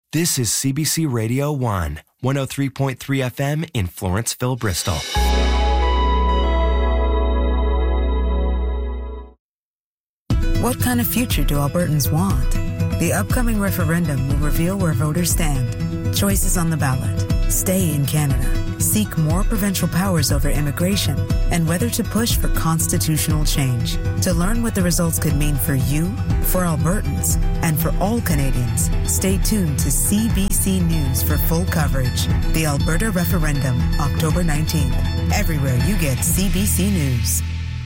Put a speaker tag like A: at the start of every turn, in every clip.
A: This is CBC Radio 1, 103.3 FM in Florenceville, Bristol.
B: What kind of future do Albertans want? The upcoming referendum will reveal where voters stand. Choices on the ballot. Stay in Canada. Seek more provincial powers over immigration, and whether to push for constitutional change. To learn what the results could mean for you, for Albertans, and for all Canadians, stay tuned to CBC News for full coverage. The Alberta Referendum, October 19th. Everywhere you get CBC News.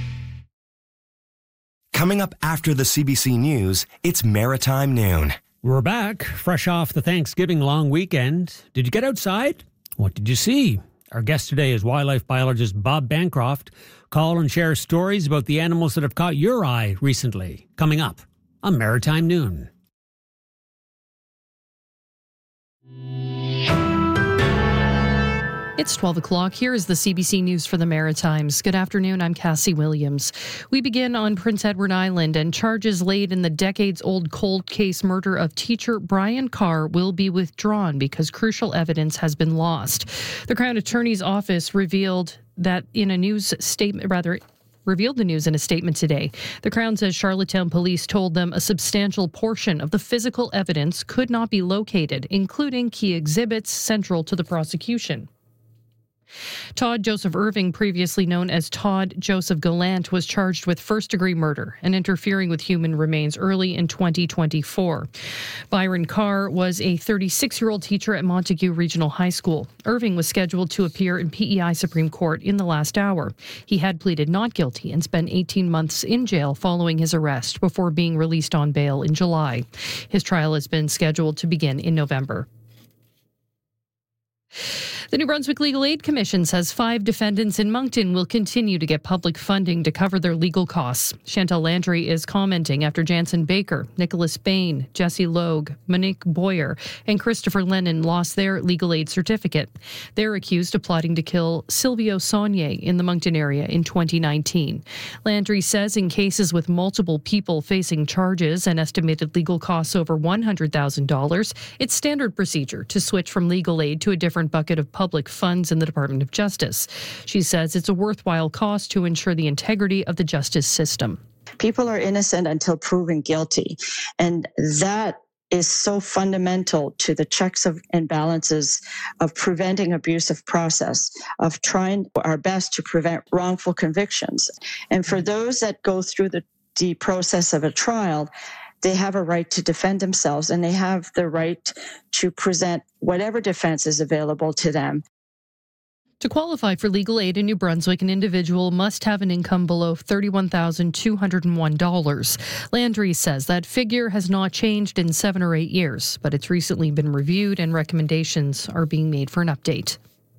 A: Coming up after the CBC News, it's Maritime Noon.
C: We're back, fresh off the Thanksgiving long weekend. Did you get outside? What did you see? Our guest today is wildlife biologist Bob Bancroft. Call and share stories about the animals that have caught your eye recently. Coming up on Maritime Noon.
D: It's 12 o'clock. Here is the CBC News for the Maritimes. Good afternoon. I'm Cassie Williams. We begin on Prince Edward Island, and charges laid in the decades-old cold case murder of teacher Brian Carr will be withdrawn because crucial evidence has been lost. The Crown Attorney's Office revealed the news in a statement today. The Crown says Charlottetown Police told them a substantial portion of the physical evidence could not be located, including key exhibits central to the prosecution. Todd Joseph Irving, previously known as Todd Joseph Gallant, was charged with first-degree murder and interfering with human remains early in 2024. Byron Carr was a 36-year-old teacher at Montague Regional High School. Irving was scheduled to appear in PEI Supreme Court in the last hour. He had pleaded not guilty and spent 18 months in jail following his arrest before being released on bail in July. His trial has been scheduled to begin in November. The New Brunswick Legal Aid Commission says 5 defendants in Moncton will continue to get public funding to cover their legal costs. Chantal Landry is commenting after Jansen Baker, Nicholas Bain, Jesse Logue, Monique Boyer, and Christopher Lennon lost their legal aid certificate. They're accused of plotting to kill Silvio Saunier in the Moncton area in 2019. Landry says in cases with multiple people facing charges and estimated legal costs over $100,000, it's standard procedure to switch from legal aid to a different bucket of public funds in the Department of Justice. She says it's a worthwhile cost to ensure the integrity of the justice system.
E: People are innocent until proven guilty, and that is so fundamental to the checks and balances of preventing abusive process, of trying our best to prevent wrongful convictions. And for those that go through the process of a trial, they have a right to defend themselves, and they have the right to present whatever defense is available to them.
D: To qualify for legal aid in New Brunswick, an individual must have an income below $31,201. Landry says that figure has not changed in 7 or 8 years, but it's recently been reviewed and recommendations are being made for an update.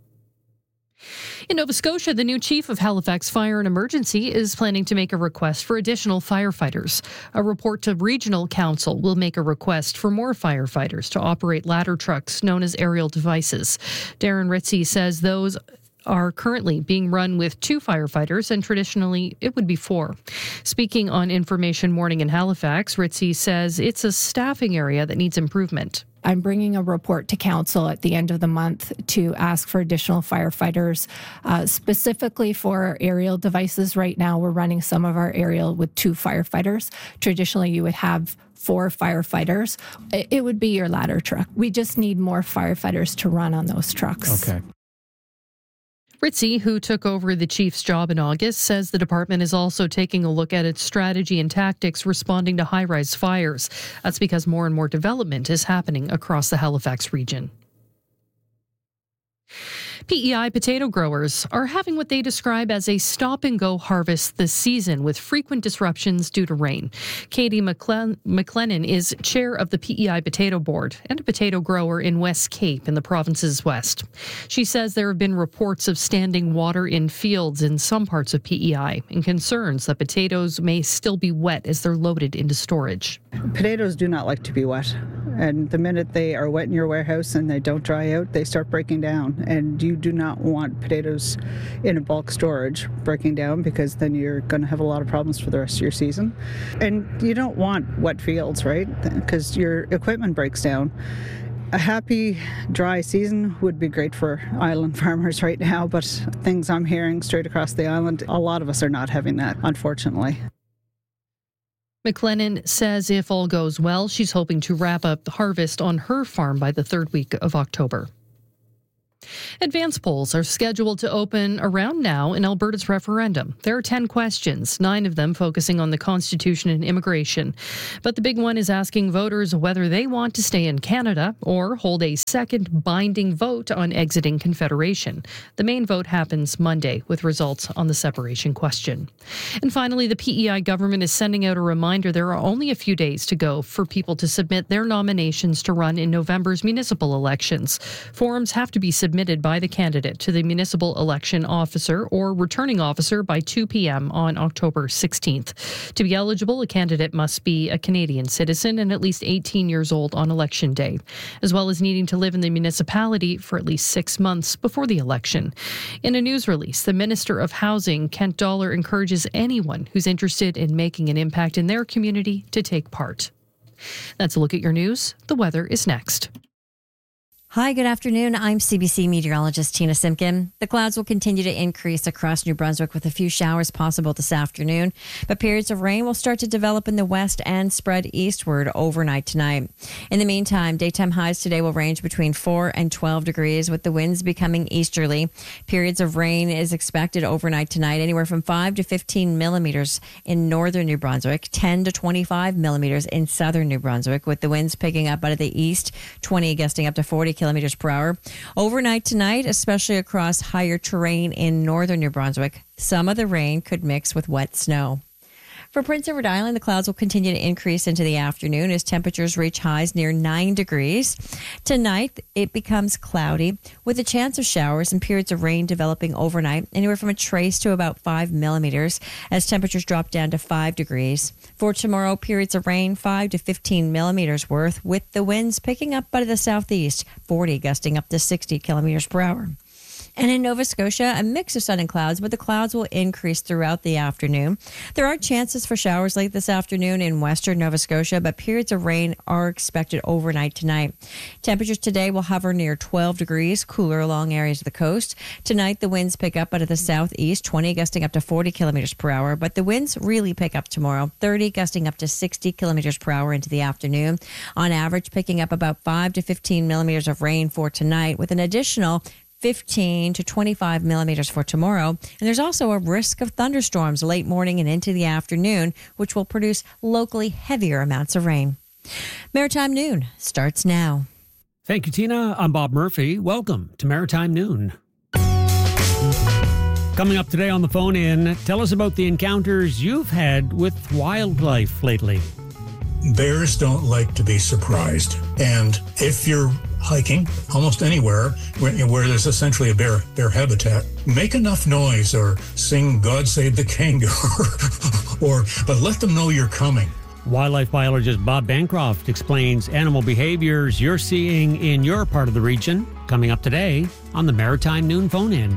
D: In Nova Scotia, the new chief of Halifax Fire and Emergency is planning to make a request for additional firefighters. A report to Regional Council will make a request for more firefighters to operate ladder trucks known as aerial devices. Darren Ritzie says those are currently being run with 2 firefighters, and traditionally it would be 4. Speaking on Information Morning in Halifax, Ritzie says it's a staffing area that needs improvement.
F: I'm bringing a report to council at the end of the month to ask for additional firefighters, specifically for aerial devices. Right now, we're running some of our aerial with 2 firefighters. Traditionally, you would have 4 firefighters. It would be your ladder truck. We just need more firefighters to run on those trucks.
C: Okay.
D: Ritzie, who took over the chief's job in August, says the department is also taking a look at its strategy and tactics responding to high-rise fires. That's because more and more development is happening across the Halifax region. PEI potato growers are having what they describe as a stop-and-go harvest this season with frequent disruptions due to rain. Katie McLennan is chair of the PEI Potato Board and a potato grower in West Cape in the province's west. She says there have been reports of standing water in fields in some parts of PEI and concerns that potatoes may still be wet as they're loaded into storage.
G: Potatoes do not like to be wet, and the minute they are wet in your warehouse and they don't dry out, they start breaking down, and you do not want potatoes in a bulk storage breaking down, because then you're going to have a lot of problems for the rest of your season. And you don't want wet fields, right? Because your equipment breaks down. A happy, dry season would be great for island farmers right now, but things I'm hearing straight across the island, a lot of us are not having that, unfortunately.
D: McLennan says if all goes well, she's hoping to wrap up the harvest on her farm by the third week of October. Advance polls are scheduled to open around now in Alberta's referendum. There are 10 questions, 9 of them focusing on the Constitution and immigration. But the big one is asking voters whether they want to stay in Canada or hold a second binding vote on exiting Confederation. The main vote happens Monday, with results on the separation question. And finally, the PEI government is sending out a reminder there are only a few days to go for people to submit their nominations to run in November's municipal elections. Forms have to be submitted by the candidate to the municipal election officer or returning officer by 2 p.m. on October 16th. To be eligible, a candidate must be a Canadian citizen and at least 18 years old on election day, as well as needing to live in the municipality for at least 6 months before the election. In a news release, the Minister of Housing, Kent Dollar, encourages anyone who's interested in making an impact in their community to take part. That's a look at your news. The weather is next.
H: Hi, good afternoon. I'm CBC meteorologist Tina Simpkin. The clouds will continue to increase across New Brunswick with a few showers possible this afternoon, but periods of rain will start to develop in the west and spread eastward overnight tonight. In the meantime, daytime highs today will range between 4 and 12 degrees with the winds becoming easterly. Periods of rain is expected overnight tonight, anywhere from 5 to 15 millimeters in northern New Brunswick, 10 to 25 millimeters in southern New Brunswick, with the winds picking up out of the east, 20 gusting up to 40 kilometers per hour. Overnight tonight, especially across higher terrain in northern New Brunswick, some of the rain could mix with wet snow. For Prince Edward Island, the clouds will continue to increase into the afternoon as temperatures reach highs near 9 degrees. Tonight, it becomes cloudy with a chance of showers and periods of rain developing overnight, anywhere from a trace to about 5 millimeters as temperatures drop down to 5 degrees. For tomorrow, periods of rain 5 to 15 millimeters worth, with the winds picking up out of the southeast, 40 gusting up to 60 kilometers per hour. And in Nova Scotia, a mix of sun and clouds, but the clouds will increase throughout the afternoon. There are chances for showers late this afternoon in western Nova Scotia, but periods of rain are expected overnight tonight. Temperatures today will hover near 12 degrees, cooler along areas of the coast. Tonight, the winds pick up out of the southeast, 20 gusting up to 40 kilometers per hour, but the winds really pick up tomorrow, 30 gusting up to 60 kilometers per hour into the afternoon. On average, picking up about 5 to 15 millimeters of rain for tonight, with an additional 15 to 25 millimeters for tomorrow. And there's also a risk of thunderstorms late morning and into the afternoon, which will produce locally heavier amounts of rain. Maritime Noon starts now.
C: Thank you, Tina. I'm Bob Murphy. Welcome to Maritime Noon. Coming up today on the phone in, tell us about the encounters you've had with wildlife lately.
I: Bears don't like to be surprised. And if you're hiking almost anywhere where there's essentially a bear habitat, make enough noise or sing God Save the Kangaroo but let them know you're coming.
C: Wildlife biologist Bob Bancroft explains animal behaviors you're seeing in your part of the region, coming up today on the Maritime Noon phone-in.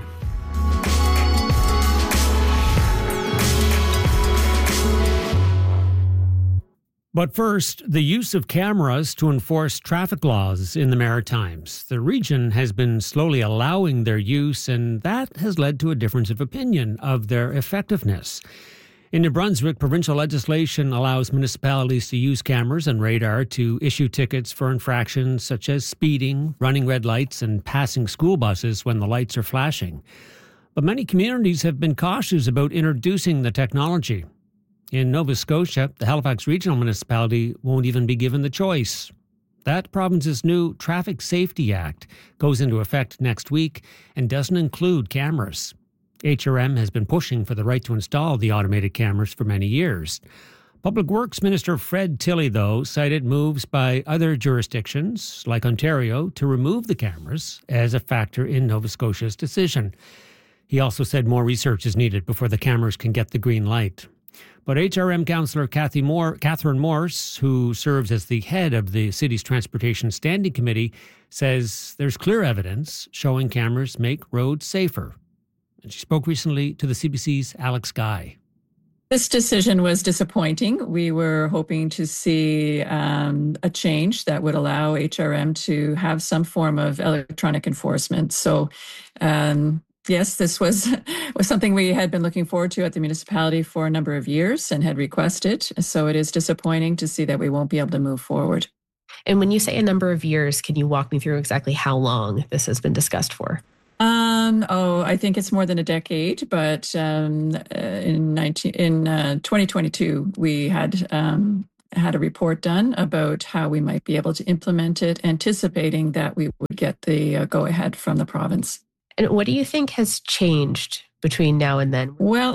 C: But first, the use of cameras to enforce traffic laws in the Maritimes. The region has been slowly allowing their use, and that has led to a difference of opinion of their effectiveness. In New Brunswick, provincial legislation allows municipalities to use cameras and radar to issue tickets for infractions such as speeding, running red lights, and passing school buses when the lights are flashing. But many communities have been cautious about introducing the technology. In Nova Scotia, the Halifax Regional Municipality won't even be given the choice. That province's new Traffic Safety Act goes into effect next week and doesn't include cameras. HRM has been pushing for the right to install the automated cameras for many years. Public Works Minister Fred Tilley, though, cited moves by other jurisdictions, like Ontario, to remove the cameras as a factor in Nova Scotia's decision. He also said more research is needed before the cameras can get the green light. But HRM Councillor Catherine Morse, who serves as the head of the city's Transportation Standing Committee, says there's clear evidence showing cameras make roads safer. And she spoke recently to the CBC's Alex Guy.
J: This decision was disappointing. We were hoping to see a change that would allow HRM to have some form of electronic enforcement. So, yes, this was something we had been looking forward to at the municipality for a number of years and had requested. So it is disappointing to see that we won't be able to move forward.
K: And when you say a number of years, can you walk me through exactly how long this has been discussed for?
J: I think it's more than a decade, but in 2022, we had a report done about how we might be able to implement it, anticipating that we would get the go-ahead from the province.
K: And what do you think has changed between now and then?
J: Well,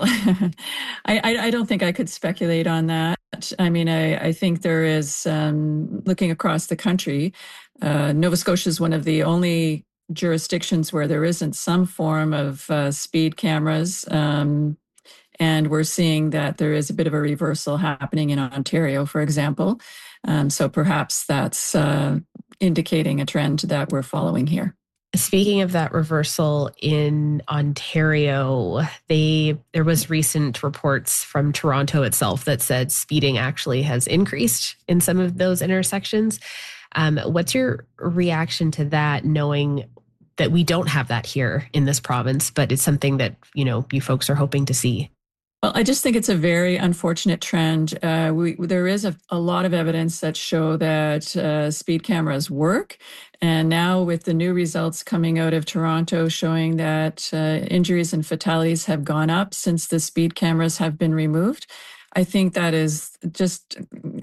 J: I don't think I could speculate on that. I mean, I think there is, looking across the country, Nova Scotia is one of the only jurisdictions where there isn't some form of speed cameras. And we're seeing that there is a bit of a reversal happening in Ontario, for example. So perhaps that's indicating a trend that we're following here.
K: Speaking of that reversal in Ontario, there was recent reports from Toronto itself that said speeding actually has increased in some of those intersections. What's your reaction to that, knowing that we don't have that here in this province, but it's something that, you folks are hoping to see?
J: Well, I just think it's a very unfortunate trend. There is a lot of evidence that show that speed cameras work. And now with the new results coming out of Toronto showing that injuries and fatalities have gone up since the speed cameras have been removed, I think that is just,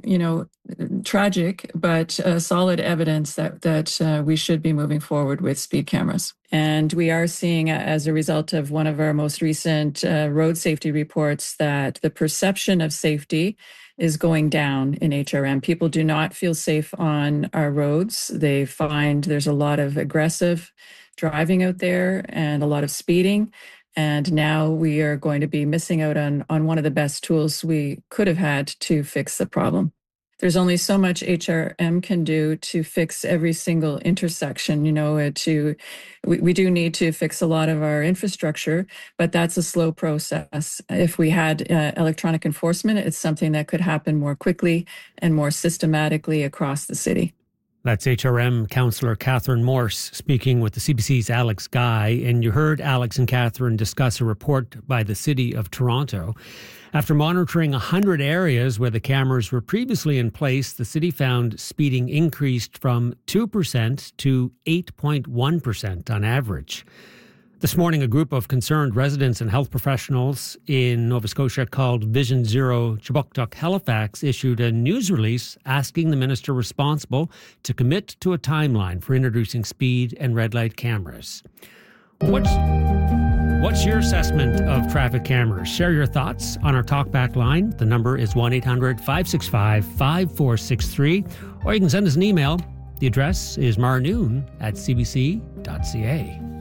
J: tragic, but solid evidence that we should be moving forward with speed cameras. And we are seeing, as a result of one of our most recent road safety reports, that the perception of safety is going down in HRM. People do not feel safe on our roads. They find there's a lot of aggressive driving out there and a lot of speeding. And now we are going to be missing out on one of the best tools we could have had to fix the problem. There's only so much HRM can do to fix every single intersection. We do need to fix a lot of our infrastructure, but that's a slow process. If we had electronic enforcement, it's something that could happen more quickly and more systematically across the city.
C: That's HRM Councillor Catherine Morse speaking with the CBC's Alex Guy. And you heard Alex and Catherine discuss a report by the City of Toronto. After monitoring 100 areas where the cameras were previously in place, the city found speeding increased from 2% to 8.1% on average. This morning, a group of concerned residents and health professionals in Nova Scotia called Vision Zero Chibouctouc Halifax issued a news release asking the minister responsible to commit to a timeline for introducing speed and red light cameras. What's your assessment of traffic cameras? Share your thoughts on our talkback line. The number is 1-800-565-5463, or you can send us an email. The address is marnoon@cbc.ca.